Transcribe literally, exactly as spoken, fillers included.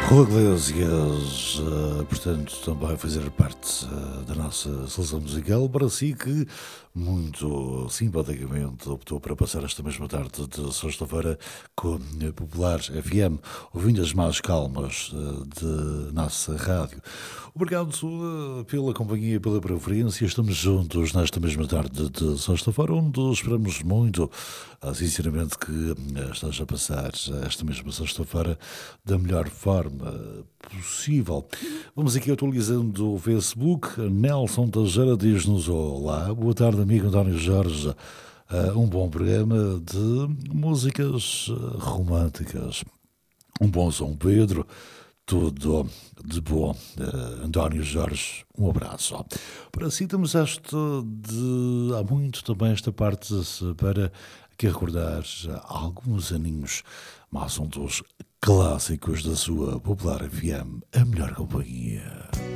Rua Iglesias, uh, portanto, também fazer parte uh, da nossa seleção musical, para si que muito simpaticamente optou para passar esta mesma tarde de sexta-feira com a Popular F M, ouvindo as mais calmas uh, de nossa rádio. Obrigado uh, pela companhia, pela preferência. Estamos juntos nesta mesma tarde de sexta-feira, onde esperamos muito, uh, sinceramente, que uh, esteja a passar esta mesma sexta-feira da melhor forma possível. Vamos aqui atualizando o Facebook. Nelson Teixeira diz-nos olá, boa tarde amigo António Jorge, uh, um bom programa de músicas uh, românticas, um bom São Pedro, tudo de bom. uh, António Jorge, um abraço. Para si temos esta de há muito também esta parte para que recordar alguns aninhos, mas são dos clássicos da sua Popular F M, a melhor companhia.